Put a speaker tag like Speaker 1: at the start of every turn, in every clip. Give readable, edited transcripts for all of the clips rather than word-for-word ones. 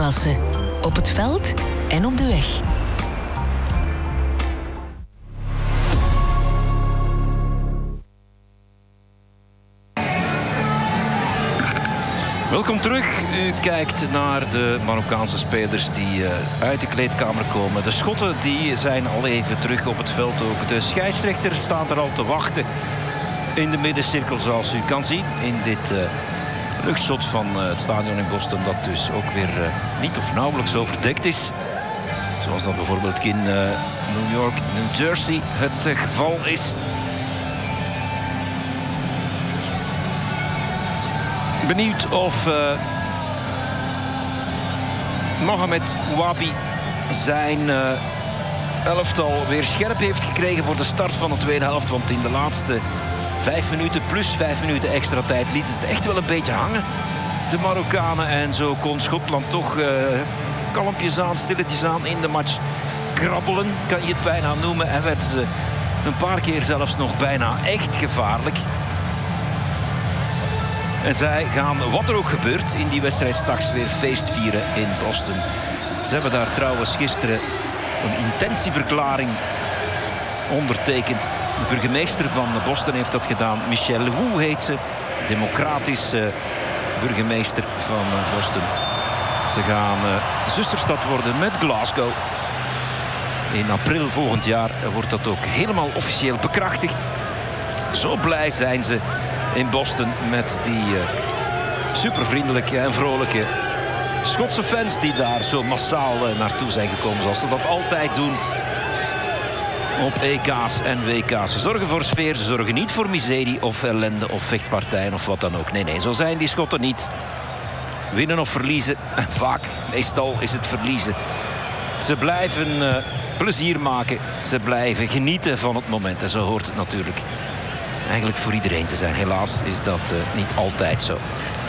Speaker 1: klasse. Op het veld en op de weg.
Speaker 2: Welkom terug. U kijkt naar de Marokkaanse spelers die uit de kleedkamer komen. De Schotten die zijn al even terug op het veld ook. De scheidsrechter staat er al te wachten in de middencirkel, zoals u kan zien. In dit luchtshot van het stadion in Boston, dat dus ook weer niet of nauwelijks overdekt is. Zoals dat bijvoorbeeld in New York, New Jersey het geval is. Benieuwd of Mohamed Ouabi zijn elftal weer scherp heeft gekregen voor de start van de tweede helft. Want in de laatste 5 minuten plus 5 minuten extra tijd lieten ze het echt wel een beetje hangen, de Marokkanen. En zo kon Schotland toch kalmpjes aan, stilletjes aan in de match krabbelen, kan je het bijna noemen. En werd ze een paar keer zelfs nog bijna echt gevaarlijk. En zij gaan, wat er ook gebeurt in die wedstrijd, straks weer feest vieren in Boston. Ze hebben daar trouwens gisteren een intentieverklaring ondertekend. De burgemeester van Boston heeft dat gedaan. Michelle Wu heet ze. Democratische burgemeester van Boston. Ze gaan zusterstad worden met Glasgow. In april volgend jaar wordt dat ook helemaal officieel bekrachtigd. Zo blij zijn ze in Boston met die supervriendelijke en vrolijke Schotse fans die daar zo massaal naartoe zijn gekomen, zoals ze dat altijd doen op EK's en WK's. Ze zorgen voor sfeer, ze zorgen niet voor miserie of ellende of vechtpartijen of wat dan ook. Nee, zo zijn die Schotten niet. Winnen of verliezen, vaak, meestal is het verliezen. Ze blijven plezier maken, ze blijven genieten van het moment. En zo hoort het natuurlijk eigenlijk voor iedereen te zijn. Helaas is dat niet altijd zo.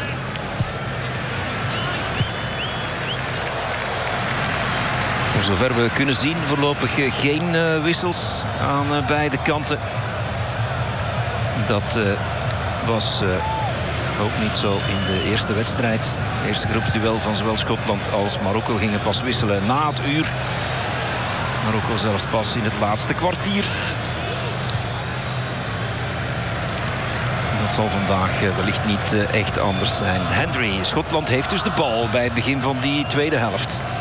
Speaker 2: Voor zover we kunnen zien voorlopig geen wissels aan beide kanten. Dat was ook niet zo in de eerste wedstrijd. Het eerste groepsduel van zowel Schotland als Marokko gingen pas wisselen na het uur. Marokko zelfs pas in het laatste kwartier. Dat zal vandaag wellicht niet echt anders zijn. Hendry, Schotland heeft dus de bal bij het begin van die tweede helft.